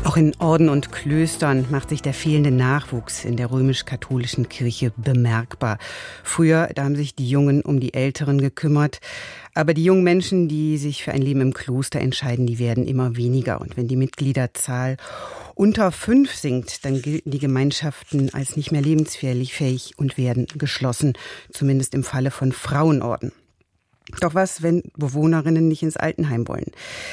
Auch in Orden und Klöstern macht sich der fehlende Nachwuchs in der römisch-katholischen Kirche bemerkbar. Früher, da haben sich die Jungen um die Älteren gekümmert. Aber die jungen Menschen, die sich für ein Leben im Kloster entscheiden, die werden immer weniger. Und wenn die Mitgliederzahl unter 5 sinkt, dann gelten die Gemeinschaften als nicht mehr lebensfähig und werden geschlossen. Zumindest im Falle von Frauenorden. Doch was, wenn Bewohnerinnen nicht ins Altenheim wollen?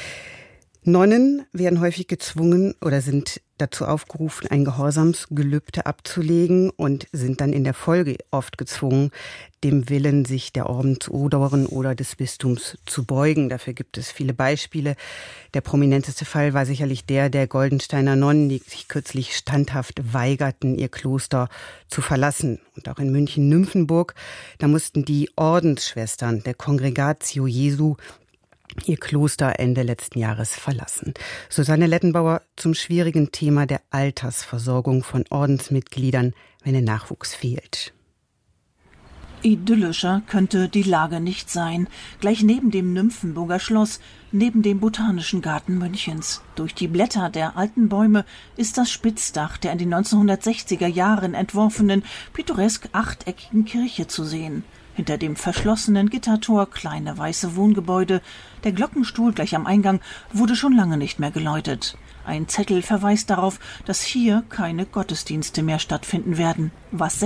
Nonnen werden häufig gezwungen oder sind dazu aufgerufen, ein Gehorsamsgelübde abzulegen und sind dann in der Folge oft gezwungen, dem Willen sich der Ordensoberen oder des Bistums zu beugen. Dafür gibt es viele Beispiele. Der prominenteste Fall war sicherlich der Goldensteiner Nonnen, die sich kürzlich standhaft weigerten, ihr Kloster zu verlassen. Und auch in München-Nymphenburg, da mussten die Ordensschwestern der Congregatio Jesu ihr Kloster Ende letzten Jahres verlassen. Susanne Lettenbauer zum schwierigen Thema der Altersversorgung von Ordensmitgliedern, wenn der Nachwuchs fehlt. Idyllischer könnte die Lage nicht sein. Gleich neben dem Nymphenburger Schloss, neben dem Botanischen Garten Münchens. Durch die Blätter der alten Bäume ist das Spitzdach der in den 1960er Jahren entworfenen, pittoresk achteckigen Kirche zu sehen. Hinter dem verschlossenen Gittertor kleine weiße Wohngebäude. Der Glockenstuhl gleich am Eingang wurde schon lange nicht mehr geläutet. Ein Zettel verweist darauf, dass hier keine Gottesdienste mehr stattfinden werden. Was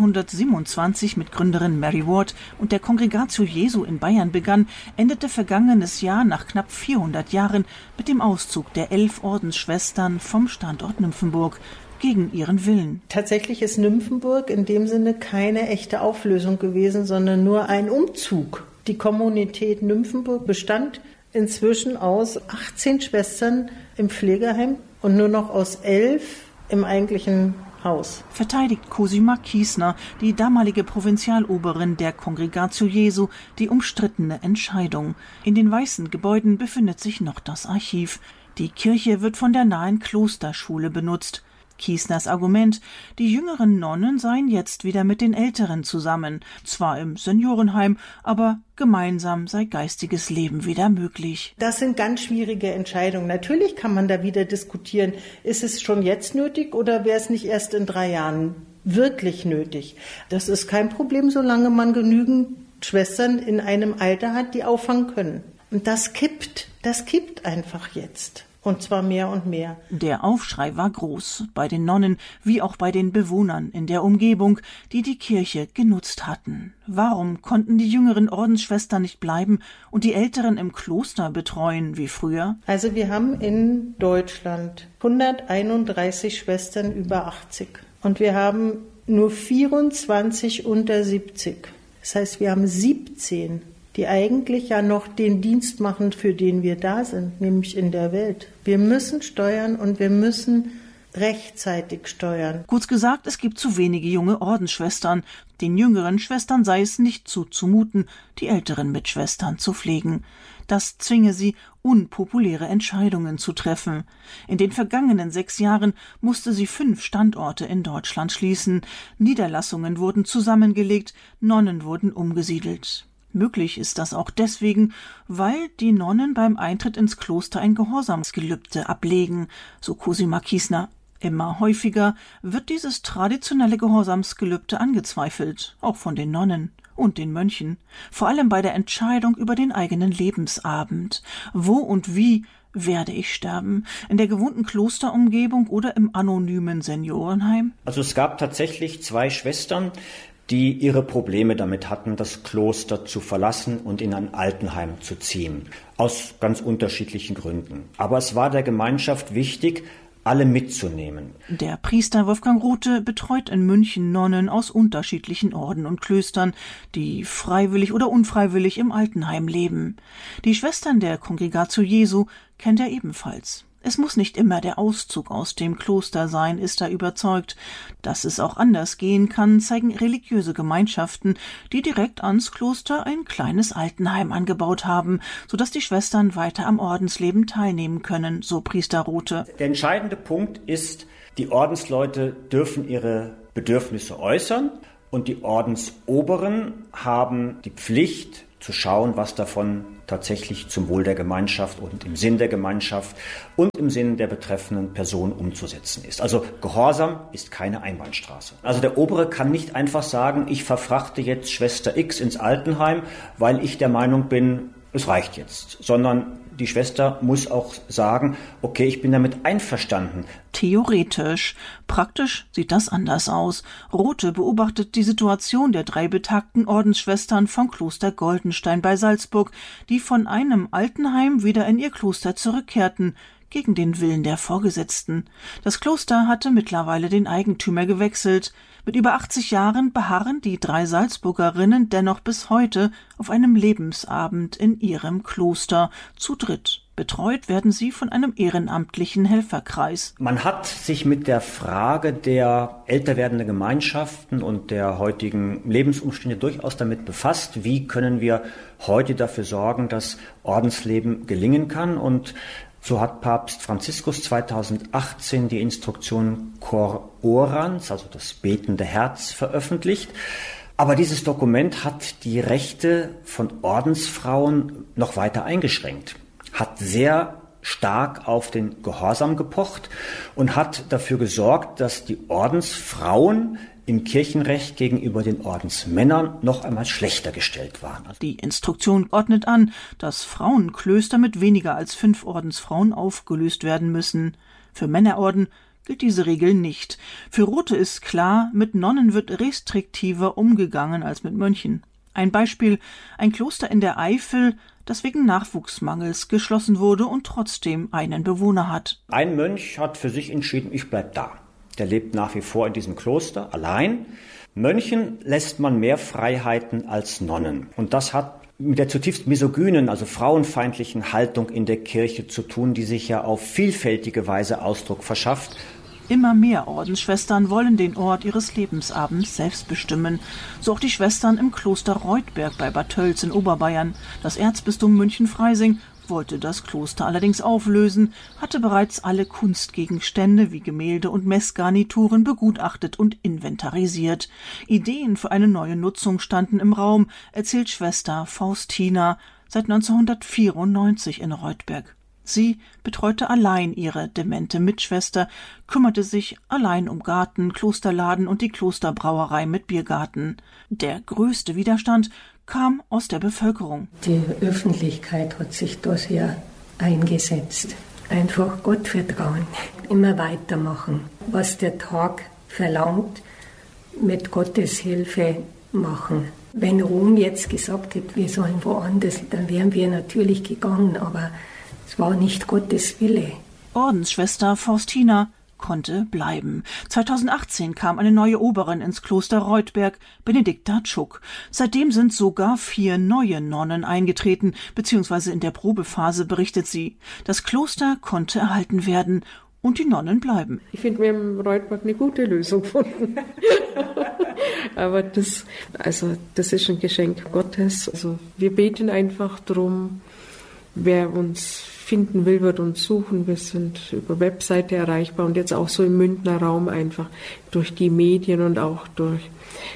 1627 mit Gründerin Mary Ward und der Congregatio Jesu in Bayern begann, endete vergangenes Jahr nach knapp 400 Jahren mit dem Auszug der 11 Ordensschwestern vom Standort Nymphenburg. Gegen ihren Willen. Tatsächlich ist Nymphenburg in dem Sinne keine echte Auflösung gewesen, sondern nur ein Umzug. Die Kommunität Nymphenburg bestand inzwischen aus 18 Schwestern im Pflegeheim und nur noch aus 11 im eigentlichen Haus. Verteidigt Cosima Kiesner, die damalige Provinzialoberin der Congregatio Jesu, die umstrittene Entscheidung. In den weißen Gebäuden befindet sich noch das Archiv. Die Kirche wird von der nahen Klosterschule benutzt. Kiesners Argument, die jüngeren Nonnen seien jetzt wieder mit den Älteren zusammen, zwar im Seniorenheim, aber gemeinsam sei geistiges Leben wieder möglich. Das sind ganz schwierige Entscheidungen. Natürlich kann man da wieder diskutieren, ist es schon jetzt nötig oder wäre es nicht erst in 3 Jahren wirklich nötig? Das ist kein Problem, solange man genügend Schwestern in einem Alter hat, die auffangen können. Und das kippt einfach jetzt. Und zwar mehr und mehr. Der Aufschrei war groß, bei den Nonnen wie auch bei den Bewohnern in der Umgebung, die die Kirche genutzt hatten. Warum konnten die jüngeren Ordensschwestern nicht bleiben und die Älteren im Kloster betreuen wie früher? Also wir haben in Deutschland 131 Schwestern über 80 und wir haben nur 24 unter 70. Das heißt, wir haben 17, die eigentlich ja noch den Dienst machen, für den wir da sind, nämlich in der Welt. Wir müssen steuern und wir müssen rechtzeitig steuern. Kurz gesagt, es gibt zu wenige junge Ordensschwestern. Den jüngeren Schwestern sei es nicht zuzumuten, die älteren Mitschwestern zu pflegen. Das zwinge sie, unpopuläre Entscheidungen zu treffen. In den vergangenen 6 Jahren musste sie 5 Standorte in Deutschland schließen. Niederlassungen wurden zusammengelegt, Nonnen wurden umgesiedelt. Möglich ist das auch deswegen, weil die Nonnen beim Eintritt ins Kloster ein Gehorsamsgelübde ablegen, so Cosima Kiesner. Immer häufiger wird dieses traditionelle Gehorsamsgelübde angezweifelt, auch von den Nonnen und den Mönchen, vor allem bei der Entscheidung über den eigenen Lebensabend. Wo und wie werde ich sterben? In der gewohnten Klosterumgebung oder im anonymen Seniorenheim? Also es gab tatsächlich 2 Schwestern, die ihre Probleme damit hatten, das Kloster zu verlassen und in ein Altenheim zu ziehen. Aus ganz unterschiedlichen Gründen. Aber es war der Gemeinschaft wichtig, alle mitzunehmen. Der Priester Wolfgang Rothe betreut in München Nonnen aus unterschiedlichen Orden und Klöstern, die freiwillig oder unfreiwillig im Altenheim leben. Die Schwestern der Congregatio Jesu kennt er ebenfalls. Es muss nicht immer der Auszug aus dem Kloster sein, ist er überzeugt. Dass es auch anders gehen kann, zeigen religiöse Gemeinschaften, die direkt ans Kloster ein kleines Altenheim angebaut haben, sodass die Schwestern weiter am Ordensleben teilnehmen können, so Priester Rothe. Der entscheidende Punkt ist, die Ordensleute dürfen ihre Bedürfnisse äußern und die Ordensoberen haben die Pflicht, zu schauen, was davon tatsächlich zum Wohl der Gemeinschaft und im Sinn der Gemeinschaft und im Sinn der betreffenden Person umzusetzen ist. Also Gehorsam ist keine Einbahnstraße. Also der Obere kann nicht einfach sagen, ich verfrachte jetzt Schwester X ins Altenheim, weil ich der Meinung bin, es reicht jetzt, sondern die Schwester muss auch sagen, okay, ich bin damit einverstanden. Theoretisch. Praktisch sieht das anders aus. Rothe beobachtet die Situation der 3 betagten Ordensschwestern vom Kloster Goldenstein bei Salzburg, die von einem Altenheim wieder in ihr Kloster zurückkehrten, gegen den Willen der Vorgesetzten. Das Kloster hatte mittlerweile den Eigentümer gewechselt. Mit über 80 Jahren beharren die 3 Salzburgerinnen dennoch bis heute auf einem Lebensabend in ihrem Kloster, zu dritt. Betreut werden sie von einem ehrenamtlichen Helferkreis. Man hat sich mit der Frage der älter werdenden Gemeinschaften und der heutigen Lebensumstände durchaus damit befasst, wie können wir heute dafür sorgen, dass Ordensleben gelingen kann. Und so hat Papst Franziskus 2018 die Instruktion Cor Orans, also das betende Herz, veröffentlicht. Aber dieses Dokument hat die Rechte von Ordensfrauen noch weiter eingeschränkt, hat sehr stark auf den Gehorsam gepocht und hat dafür gesorgt, dass die Ordensfrauen im Kirchenrecht gegenüber den Ordensmännern noch einmal schlechter gestellt waren. Die Instruktion ordnet an, dass Frauenklöster mit weniger als 5 Ordensfrauen aufgelöst werden müssen. Für Männerorden gilt diese Regel nicht. Für Rothe ist klar, mit Nonnen wird restriktiver umgegangen als mit Mönchen. Ein Beispiel: ein Kloster in der Eifel, das wegen Nachwuchsmangels geschlossen wurde und trotzdem einen Bewohner hat. Ein Mönch hat für sich entschieden, ich bleib da. Der lebt nach wie vor in diesem Kloster, allein. Mönchen lässt man mehr Freiheiten als Nonnen. Und das hat mit der zutiefst misogynen, also frauenfeindlichen Haltung in der Kirche zu tun, die sich ja auf vielfältige Weise Ausdruck verschafft. Immer mehr Ordensschwestern wollen den Ort ihres Lebensabends selbst bestimmen. So auch die Schwestern im Kloster Reutberg bei Bad Tölz in Oberbayern. Das Erzbistum München-Freising wollte das Kloster allerdings auflösen, hatte bereits alle Kunstgegenstände wie Gemälde und Messgarnituren begutachtet und inventarisiert. Ideen für eine neue Nutzung standen im Raum, erzählt Schwester Faustina, seit 1994 in Reutberg. Sie betreute allein ihre demente Mitschwester, kümmerte sich allein um Garten, Klosterladen und die Klosterbrauerei mit Biergarten. Der größte Widerstand kam aus der Bevölkerung. Die Öffentlichkeit hat sich da sehr eingesetzt. Einfach Gott vertrauen, immer weitermachen. Was der Tag verlangt, mit Gottes Hilfe machen. Wenn Rom jetzt gesagt hätte, wir sollen woanders, dann wären wir natürlich gegangen, aber es war nicht Gottes Wille. Ordensschwester Faustina konnte bleiben. 2018 kam eine neue Oberin ins Kloster Reutberg, Benedikta Tschuk. Seitdem sind sogar 4 neue Nonnen eingetreten, beziehungsweise in der Probephase, berichtet sie. Das Kloster konnte erhalten werden und die Nonnen bleiben. Ich finde, wir haben in Reutberg eine gute Lösung gefunden. Aber das ist ein Geschenk Gottes. Also wir beten einfach drum, wer uns finden will, wird uns suchen. Wir sind über Webseite erreichbar und jetzt auch so im Münchner Raum einfach durch die Medien und auch durch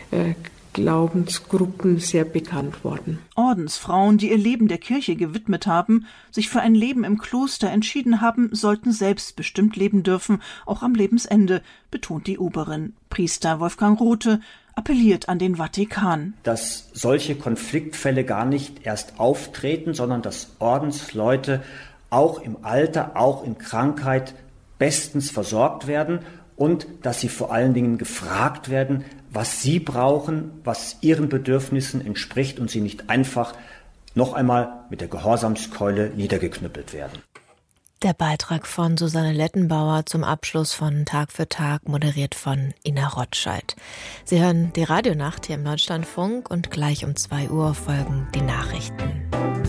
Glaubensgruppen sehr bekannt worden. Ordensfrauen, die ihr Leben der Kirche gewidmet haben, sich für ein Leben im Kloster entschieden haben, sollten selbstbestimmt leben dürfen, auch am Lebensende, betont die Oberin. Priester Wolfgang Rothe appelliert an den Vatikan. Dass solche Konfliktfälle gar nicht erst auftreten, sondern dass Ordensleute auch im Alter, auch in Krankheit bestens versorgt werden und dass sie vor allen Dingen gefragt werden, was sie brauchen, was ihren Bedürfnissen entspricht und sie nicht einfach noch einmal mit der Gehorsamskeule niedergeknüppelt werden. Der Beitrag von Susanne Lettenbauer zum Abschluss von Tag für Tag, moderiert von Ina Rotscheid. Sie hören die Radionacht hier im Deutschlandfunk und gleich um 2 Uhr folgen die Nachrichten.